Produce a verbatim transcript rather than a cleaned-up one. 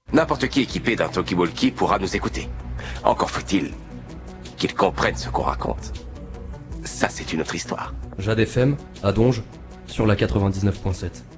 N'importe qui équipé d'un talkie-walkie pourra nous écouter. Encore faut-il qu'ils comprennent ce qu'on raconte. Ça, c'est une autre histoire. Jade F M, à Donge, sur la quatre-vingt-dix-neuf point sept.